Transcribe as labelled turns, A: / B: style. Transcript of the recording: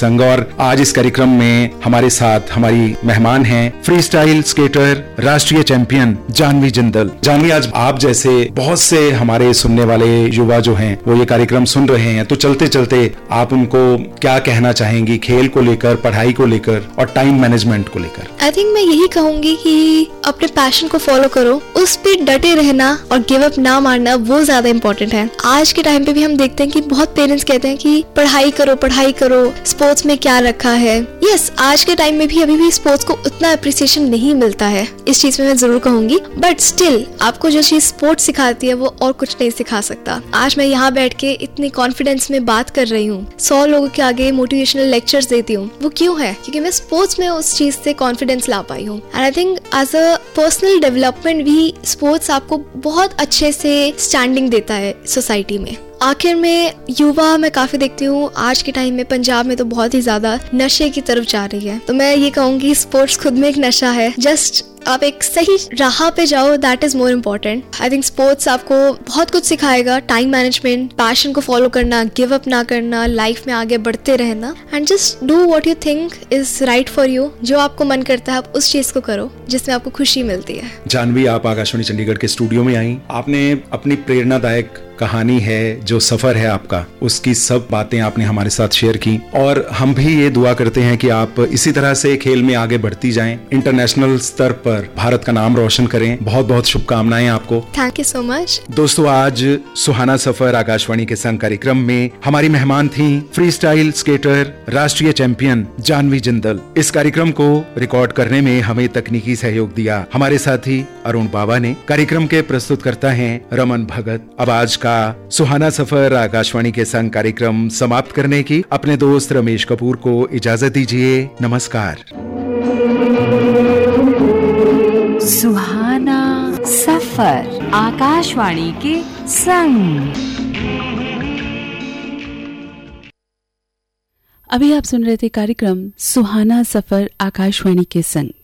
A: संग। और आज इस कार्यक्रम में हमारे साथ हमारी मेहमान हैं फ्री स्टाइल स्केटर राष्ट्रीय चैंपियन जानवी जिंदल। जानवी, आज आप जैसे बहुत से हमारे सुनने वाले युवा जो हैं वो ये कार्यक्रम सुन रहे हैं, तो चलते चलते आप उनको क्या कहना चाहेंगी खेल को लेकर, पढ़ाई को लेकर और टाइम मैनेजमेंट को लेकर?
B: आई थिंक मैं यही कहूंगी कि अपने पैशन को फॉलो करो, उस पे डटे रहना और गिव अप ना मारना वो ज्यादा इम्पोर्टेंट है। आज के टाइम पे भी हम देखते हैं कि बहुत पेरेंट्स कहते हैं कि पढ़ाई करो, स्पोर्ट्स में क्या रखा है। यस, आज के टाइम में भी अभी भी स्पोर्ट्स को उतना अप्रिसिएशन नहीं मिलता है, इस चीज में मैं जरूर कहूंगी। बट स्टिल आपको जो चीज स्पोर्ट्स सिखाती है वो और कुछ नहीं सिखा सकता। आज मैं यहाँ बैठ के इतनी कॉन्फिडेंस में बात कर रही हूँ, 100 लोगों के आगे मोटिवेशनल लेक्चर्स देती हूँ, वो क्यों है? क्योंकि मैं स्पोर्ट्स में उस चीज से कॉन्फिडेंस ला पाई हूँ। And I think as a personal development भी स्पोर्ट्स आपको बहुत अच्छे से स्टैंडिंग देता है सोसाइटी में। आखिर में युवा मैं काफी देखती हूँ आज के टाइम में पंजाब में तो बहुत ही ज्यादा नशे की तरफ जा रही है। तो मैं ये कहूँगी स्पोर्ट्स खुद में एक नशा है, जस्ट आप एक सही राह पे जाओ, that is more important. I think sports आपको बहुत कुछ सिखाएगा, टाइम मैनेजमेंट, पैशन को फॉलो करना, गिव अप ना करना, लाइफ में आगे बढ़ते रहना and just do what you think is right for you. जो आपको मन करता है आप उस चीज को करो जिसमें आपको खुशी मिलती है।
A: जानवी, आप आकाशवाणी चंडीगढ़ के स्टूडियो में आई, आपने अपनी प्रेरणादायक कहानी है, जो सफर है आपका, उसकी सब बातें आपने हमारे साथ शेयर की और हम भी ये दुआ करते हैं कि आप इसी तरह से खेल में आगे बढ़ती जाएं, इंटरनेशनल स्तर पर भारत का नाम रोशन करें। बहुत बहुत शुभकामनाएं आपको।
B: Thank you so much.
A: दोस्तों, आज सुहाना सफर आकाशवाणी के संग कार्यक्रम में हमारी मेहमान थी फ्री स्टाइल स्केटर राष्ट्रीय चैंपियन जानवी जिंदल। इस कार्यक्रम को रिकॉर्ड करने में हमें तकनीकी सहयोग दिया हमारे साथी अरुण बाबा ने। कार्यक्रम के प्रस्तुतकर्ता हैं रमन भगत। अब आज का सुहाना सफर आकाशवाणी के संग कार्यक्रम समाप्त करने की अपने दोस्त रमेश कपूर को इजाजत दीजिए। नमस्कार।
C: सुहाना सफर आकाशवाणी के संग।
D: अभी आप सुन रहे थे कार्यक्रम सुहाना सफर आकाशवाणी के संग।